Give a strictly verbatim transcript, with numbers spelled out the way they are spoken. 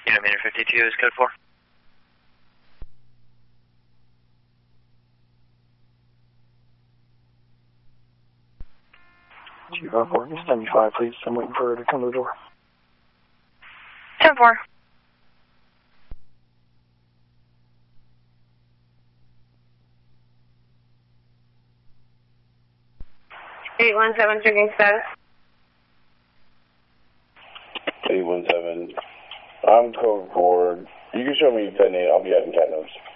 Unit meter fifty-two is code four. two five four, seventy-five, please. I'm waiting for her to come to the door. ten four. eight one seven, checking status. eight one seven. I'm code four. You can show me ten eight. I'll be adding cat notes.